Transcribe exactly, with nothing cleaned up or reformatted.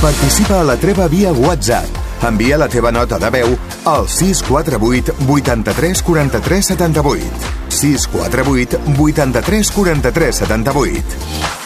Participa a la treva via WhatsApp. Envia la teva nota de veu al sis quatre vuit vuitanta-tres quaranta-tres setanta-vuit. sis quatre vuit vuitanta-tres quaranta-tres setanta-vuit.